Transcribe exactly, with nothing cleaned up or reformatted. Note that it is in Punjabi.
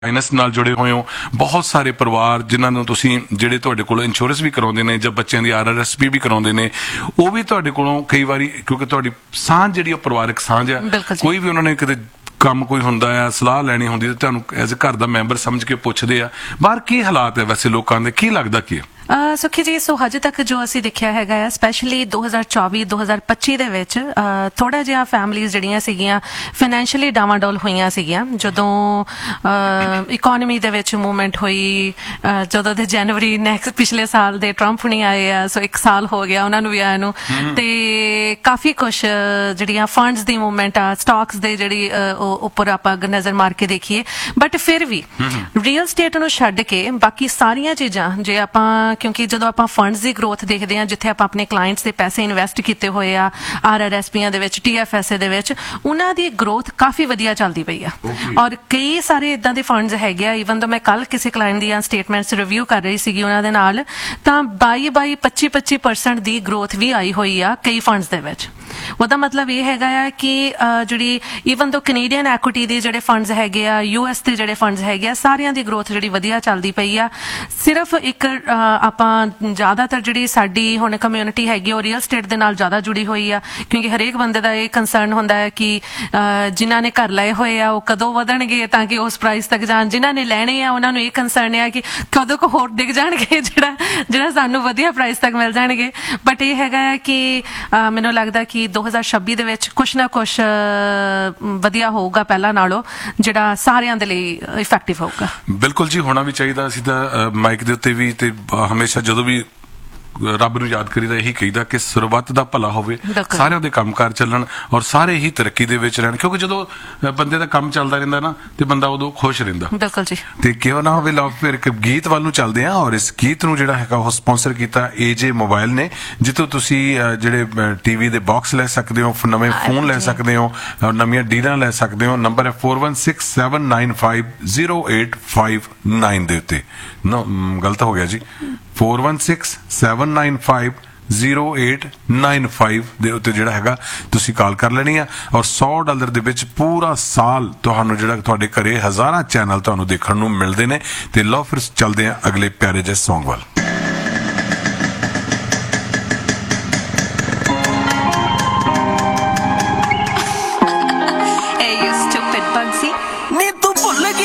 ਫਾਈਨੈਂਸ ਨਾਲ ਜੁੜੇ ਹੋਏ ਹੋ ਬਹੁਤ ਸਾਰੇ ਪਰਿਵਾਰ ਜਿਨ੍ਹਾਂ ਨੂੰ ਤੁਸੀਂ ਜਿਹੜੇ ਤੁਹਾਡੇ ਕੋਲ ਇੰਸ਼ੋਰੈਂਸ ਵੀ ਕਰਾਉਂਦੇ ਨੇ ਜਾਂ ਬੱਚਿਆਂ ਦੀ ਆਰ ਆਰ ਐਸ ਪੀ ਵੀ ਕਰਾਉਂਦੇ ਨੇ ਉਹ ਵੀ ਤੁਹਾਡੇ ਕੋਲੋਂ ਕਈ ਵਾਰੀ ਕਿਉਂਕਿ ਤੁਹਾਡੀ ਸਾਂਝ ਜਿਹੜੀ ਉਹ ਪਰਿਵਾਰਕ ਸਾਂਝ ਆ ਕੋਈ ਵੀ ਉਹਨਾਂ ਨੇ ਕਿਤੇ ਕੰਮ ਕੋਈ ਹੁੰਦਾ ਆ ਸਲਾਹ ਲੈਣੀ ਹੁੰਦੀ ਤਾਂ ਤੁਹਾਨੂੰ ਐਜ਼ ਘਰ ਦਾ ਮੈਂਬਰ ਸਮਝ ਕੇ ਪੁੱਛਦੇ ਆ ਬਾਹਰ ਕੀ ਹਾਲਾਤ ਹੈ ਵੈਸੇ ਲੋਕਾਂ ਦੇ ਕੀ ਲੱਗਦਾ ਕੀ ਸੁਖੀ ਜੀ ਸੋ ਹਜੇ ਤੱਕ ਜੋ ਅਸੀਂ ਦੇਖਿਆ ਹੈਗਾ ਆ ਸਪੈਸ਼ਲੀ ਦੋ ਹਜ਼ਾਰ ਚੌਵੀ ਦੋ ਹਜ਼ਾਰ ਪੱਚੀ ਦੇ ਵਿੱਚ ਥੋੜਾ ਜਿਹਾ ਫੈਮਲੀਜ਼ ਜਿਹੜੀਆਂ ਸੀਗੀਆਂ ਫਾਈਨੈਂਸ਼ੀਅਲੀ ਡਾਵਾਂਡੋਲ ਹੋਈਆਂ ਸੀਗੀਆਂ ਜਦੋਂ ਇਕੋਨਮੀ ਦੇ ਵਿੱਚ ਮੂਵਮੈਂਟ ਹੋਈ ਜਦੋਂ ਦੇ ਜਨਵਰੀ ਨੈਕਸਟ ਪਿਛਲੇ ਸਾਲ ਦੇ ਟਰੰਪ ਹੁਣੀ ਆਏ ਆ ਸੋ ਇੱਕ ਸਾਲ ਹੋ ਗਿਆ ਉਹਨਾਂ ਨੂੰ ਵੀ ਆਇਆ ਨੂੰ ਤੇ ਕਾਫੀ ਕੁਛ ਜਿਹੜੀਆਂ ਫੰਡਸ ਦੀ ਮੂਵਮੈਂਟ ਆ ਸਟਾਕਸ ਦੇ ਜਿਹੜੀ ਉੱਪਰ ਆਪਾਂ ਅਗਰ ਨਜ਼ਰ ਮਾਰ ਕੇ ਦੇਖੀਏ ਬਟ ਫਿਰ ਵੀ ਰੀਅਲ ਸਟੇਟ ਨੂੰ ਛੱਡ ਕੇ ਬਾਕੀ ਸਾਰੀਆਂ ਚੀਜ਼ਾਂ ਜੇ ਆਪਾਂ ਕਿਉਂਕਿ ਜਦੋਂ ਆਪਾਂ ਫੰਡਸ ਦੀ ਗਰੋਥ ਦੇਖਦੇ ਹਾਂ ਜਿੱਥੇ ਆਪਾਂ ਆਪਣੇ ਕਲਾਇੰਟਸ ਦੇ ਪੈਸੇ ਇਨਵੈਸਟ ਕੀਤੇ ਹੋਏ ਆ ਆਰ ਆਰ ਐਸ ਪੀਆਂ ਦੇ ਵਿੱਚ ਟੀ ਐਫ ਐਸ ਏ ਦੇ ਵਿੱਚ ਉਹਨਾਂ ਦੀ ਗਰੋਥ ਕਾਫੀ ਵਧੀਆ ਚੱਲਦੀ ਪਈ ਆ ਔਰ ਕਈ ਸਾਰੇ ਇਦਾਂ ਦੇ ਫੰਡਸ ਹੈਗੇ ਆ ਈਵਨ ਦੋ ਮੈਂ ਕੱਲ ਕਿਸੇ ਕਲਾਇੰਟ ਦੀਆਂ ਸਟੇਟਮੈਂਟਸ ਰਿਵਿਊ ਕਰ ਰਹੀ ਸੀਗੀ ਉਹਨਾਂ ਦੇ ਨਾਲ ਤਾਂ ਬਾਈ ਬਾਈ ਪੱਚੀ ਪੱਚੀ ਪਰਸੈਂਟ ਦੀ ਗਰੋਥ ਵੀ ਆਈ ਹੋਈ ਆ ਕਈ ਫੰਡਸ ਦੇ ਵਿੱਚ ਉਹਦਾ ਮਤਲਬ ਇਹ ਹੈਗਾ ਆ ਕਿ ਜਿਹੜੀ ਈਵਨ ਦੋ ਕੈਨੇਡੀਅਨ ਐਕੁਇਟੀ ਦੇ ਜਿਹੜੇ ਫੰਡਸ ਹੈਗੇ ਆ ਯੂ ਐਸ ਦੇ ਜਿਹੜੇ ਫੰਡਸ ਹੈਗੇ ਆ ਸਾਰਿਆਂ ਦੀ ਗਰੋਥ ਜਿਹੜੀ ਵਧੀਆ ਚੱਲਦੀ ਪਈ ਆ ਸਿਰਫ ਇੱਕ ਆਪਾਂ ਜ਼ਿਆਦਾਤਰ ਜਿਹੜੀ ਸਾਡੀ ਹੁਣ ਕਮਿਊਨਿਟੀ ਹੈਗੀ ਉਹ ਰੀਅਲ ਸਟੇਟ ਦੇ ਨਾਲ ਜ਼ਿਆਦਾ ਜੁੜੀ ਹੋਈ ਆ ਕਿਉਂਕਿ ਹਰੇਕ ਬੰਦੇ ਦਾ ਇਹ ਕੰਸਰਨ ਹੁੰਦਾ ਹੈ ਕਿ ਜਿਨ੍ਹਾਂ ਨੇ ਘਰ ਲਏ ਹੋਏ ਆ ਉਹ ਕਦੋਂ ਵਧਣਗੇ ਤਾਂ ਕਿ ਉਸ ਪ੍ਰਾਈਸ ਤੱਕ ਜਾਣ ਜਿਨ੍ਹਾਂ ਨੇ ਲੈਣੇ ਆ ਉਹਨਾਂ ਨੂੰ ਇਹ ਕੰਸਰਨ ਹੈ ਕਿ ਕਦੋਂ ਕੁ ਹੋਰ ਡਿੱਗ ਜਾਣਗੇ ਜਿਹੜਾ ਜਿਹੜਾ ਸਾਨੂੰ ਵਧੀਆ ਪ੍ਰਾਈਸ ਤੱਕ ਮਿਲ ਜਾਣਗੇ ਬਟ ਇਹ ਹੈਗਾ ਹੈ ਕਿ ਮੈਨੂੰ ਲੱਗਦਾ ਕਿ ਦੋ ਹਜ਼ਾਰ ਛੱਬੀ ਦੇ ਵਿੱਚ ਕੁਛ ਨਾ ਕੁਛ ਵਧੀਆ ਹੋਊਗਾ ਪਹਿਲਾਂ ਨਾਲੋਂ ਜਿਹੜਾ ਸਾਰਿਆਂ ਦੇ ਲਈ ਇਫੈਕਟਿਵ ਹੋਊਗਾ ਬਿਲਕੁਲ ਜੀ ਹੋਣਾ ਵੀ ਚਾਹੀਦਾ ਅਸੀਂ ਤਾਂ ਮਾਈਕ ਦੇ ਉੱਤੇ ਵੀ ਤੇ ਹਮੇਸ਼ਾ ਜਦੋਂ ਵੀ ਰੱਬ ਨੂੰ ਯਾਦ ਕਰੀਦਾ ਇਹੀ ਕਹੀਦਾ ਕਿ ਸਰਬੱਤ ਦਾ ਭਲਾ ਹੋਵੇ ਸਾਰਿਆਂ ਦੇ ਕੰਮਕਾਰ ਚੱਲਣ ਔਰ ਸਾਰੇ ਹੀ ਤਰੱਕੀ ਦੇ ਵਿੱਚ ਰਹਿਣ ਕਿਉਂਕਿ ਜਦੋਂ ਬੰਦੇ ਦਾ ਕੰਮ ਚੱਲਦਾ ਰਹਿੰਦਾ ਨਾ ਤੇ ਬੰਦਾ ਉਦੋਂ ਖੁਸ਼ ਰਹਿੰਦਾ ਬਿਲਕੁਲ ਜੀ ਤੇ ਕਿਉਂ ਨਾ ਹੋਵੇ ਲਓ ਫਿਰ ਇੱਕ ਗੀਤ ਵੱਲ ਨੂੰ ਚੱਲਦੇ ਆ ਔਰ ਇਸ ਗੀਤ ਨੂੰ ਜਿਹੜਾ ਹੈਗਾ ਉਹ ਸਪਾਂਸਰ ਕੀਤਾ ਏਜੇ ਮੋਬਾਈਲ ਨੇ ਜਿੱਥੋਂ ਤੁਸੀਂ ਜਿਹੜੇ ਟੀਵੀ ਦੇ ਬਾਕਸ ਲੈ ਸਕਦੇ ਹੋ ਨਵੇਂ ਫੋਨ ਲੈ ਸਕਦੇ ਹੋ ਨਵੀਆਂ ਡੀਲਾਂ ਲੈ ਸਕਦੇ ਹੋ ਨੰਬਰ ਹੈ four one six seven nine five zero eight five nine ਦੇ ਉੱਤੇ ਨੋ ਗਲਤ ਹੋ ਗਿਆ ਜੀ four one six seven nine five zero eight nine five ਦੇ ਉੱਤੇ ਜਿਹੜਾ ਹੈਗਾ ਤੁਸੀਂ ਕਾਲ ਕਰ ਲੈਣੀ ਆ ਔਰ ਸੌ ਡਾਲਰ ਦੇ ਵਿੱਚ ਪੂਰਾ ਸਾਲ ਤੁਹਾਨੂੰ ਜਿਹੜਾ ਤੁਹਾਡੇ ਘਰੇ ਹਜ਼ਾਰਾਂ ਚੈਨਲ ਤੁਹਾਨੂੰ ਦੇਖਣ ਨੂੰ ਮਿਲਦੇ ਨੇ ਤੇ ਲਓ ਫਿਰ ਚੱਲਦੇ ਆ ਅਗਲੇ ਪਿਆਰੇ ਜਿਹੇ ਸੌਂਗ ਵੱਲ